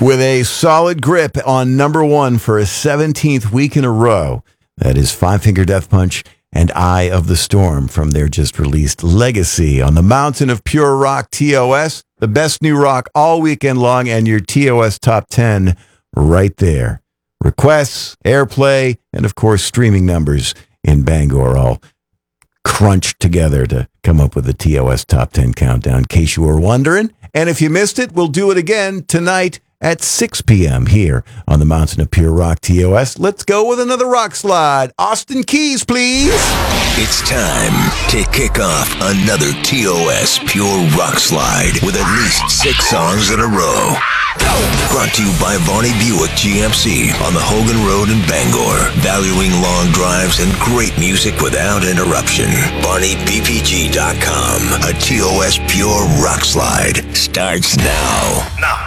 with a solid grip on number one for a 17th week in a row. That is Five Finger Death Punch and Eye of the Storm from their just released Legacy on the Mountain of Pure Rock TOS. The best new rock all weekend long, and your TOS Top 10 right there. Requests, airplay, and of course streaming numbers in Bangor all crunched together to come up with the TOS Top 10 countdown, in case you were wondering. And if you missed it, we'll do it again tonight at 6 p.m. here on the Mountain of Pure Rock TOS. Let's go with another rock slide. Austin Keys, please. It's time to kick off another TOS Pure Rock Slide with at least 6 songs in a row. Brought to you by Varney Buick GMC on the Hogan Road in Bangor. Valuing long drives and great music without interruption. VarneyBPG.com. A TOS Pure Rock Slide starts now.